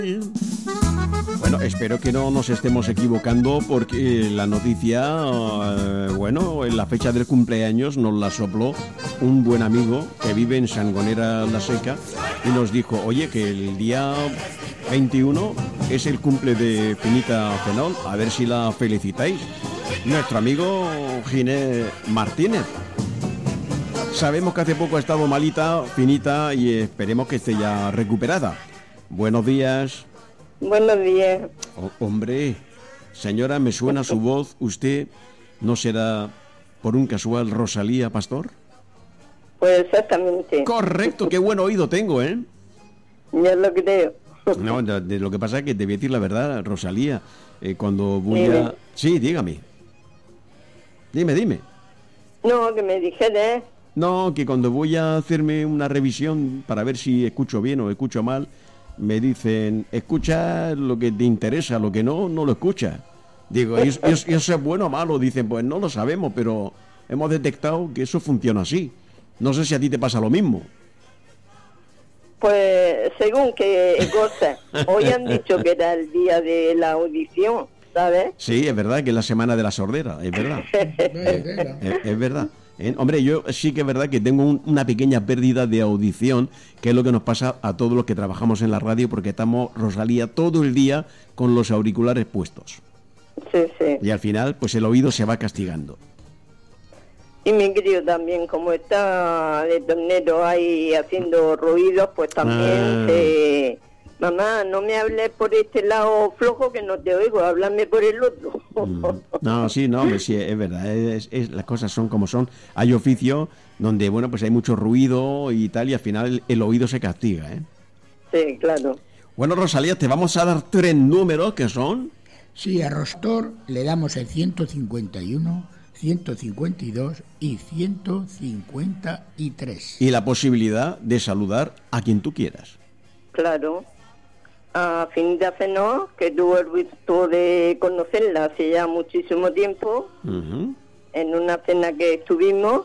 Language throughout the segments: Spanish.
Bueno, espero que no nos estemos equivocando porque la noticia, bueno, en la fecha del cumpleaños nos la sopló un buen amigo que vive en Sangonera la Seca y nos dijo, oye, que el día 21 es el cumple de Finita Fenol, a ver si la felicitáis. Nuestro amigo Ginés Martínez. Sabemos que hace poco ha estado malita, Finita, y esperemos que esté ya recuperada. Buenos días. Buenos días. Hombre, señora, me suena su voz. ¿Usted no será por un casual Rosalía Pastor? Pues exactamente. Correcto, qué buen oído tengo, ¿eh? Yo lo creo. No, de lo que pasa es que te voy a decir la verdad, Rosalía. Cuando voy Dime. a... Sí, dígame. Dime. No, que me dijera. No, que cuando voy a hacerme una revisión para ver si escucho bien o escucho mal, me dicen, escucha lo que te interesa, lo que no lo escuchas. Digo, ¿y eso es bueno o malo? Dicen, pues no lo sabemos, pero hemos detectado que eso funciona así. No sé si a ti te pasa lo mismo. Pues según qué cosa. Hoy han dicho que era el día de la audición, ¿sabes? Sí, es verdad que es la semana de la sordera, es verdad. Es verdad. Hombre, yo sí que es verdad que tengo una pequeña pérdida de audición, que es lo que nos pasa a todos los que trabajamos en la radio, porque estamos, Rosalía, todo el día con los auriculares puestos. Sí, sí. Y al final, pues el oído se va castigando. Y mi crío también, como está de tornero ahí haciendo ruidos, pues también mamá, no me hables por este lado flojo que no te oigo, háblame por el otro. No, sí, es verdad, las cosas son como son. Hay oficio donde, bueno, pues hay mucho ruido y tal, y al final el oído se castiga, ¿eh? Sí, claro. Bueno, Rosalía, te vamos a dar 3 números que son... Sí, a Rostor le damos el 151, 152 y 153. Y la posibilidad de saludar a quien tú quieras. Claro. A Finita Fenol, que tuvo el gusto de conocerla hace ya muchísimo tiempo, en una cena que estuvimos,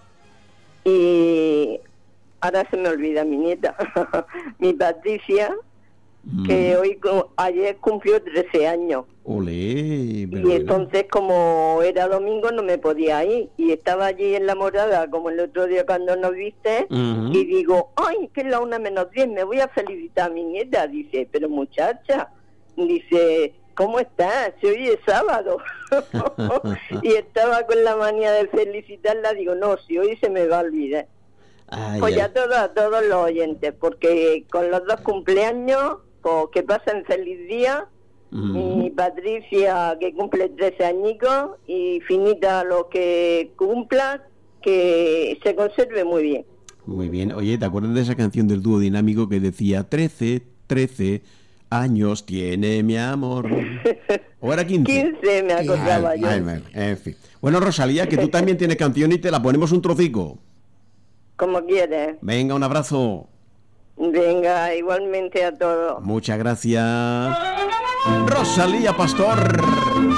y ahora se me olvida mi nieta, mi Patricia, que ayer cumplió 13 años. Olé, pero Y entonces, como era domingo, no me podía ir. Y estaba allí en la morada, como el otro día cuando nos viste, y digo, ¡ay, que es la 1:10! Me voy a felicitar a mi nieta. Dice, pero muchacha, dice, ¿cómo estás? Si hoy es sábado. Y estaba con la manía de felicitarla. Digo, no, si hoy se me va a olvidar. Pues ya a todos los oyentes, porque con los 2 cumpleaños, pues que pasen feliz día. Mi Patricia, que cumple 13 añicos, y Finita, lo que cumpla, que se conserve muy bien. Muy bien. Oye, ¿te acuerdas de esa canción del dúo dinámico que decía 13 años tiene mi amor? ¿O era 15? 15 me acordaba yo. En fin. Bueno, Rosalía, que tú también tienes canción y te la ponemos un trocico. Como quieres. Venga, un abrazo. Venga, igualmente a todos. Muchas gracias. Rosalía Pastor.